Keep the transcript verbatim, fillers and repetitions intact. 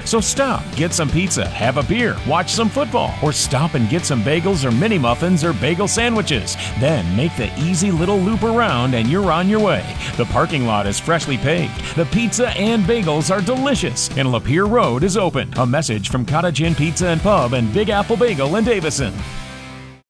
So stop, get some pizza, have a beer, watch some football, or stop and get some bagels or mini muffins or bagel sandwiches. Then make the easy little loop around and you're on your way. The parking lot is freshly paved. The pizza and bagels are delicious, and Lapeer Road is open. A message from Cottage Inn Pizza and Pub and Big Apple Bagel in Davison.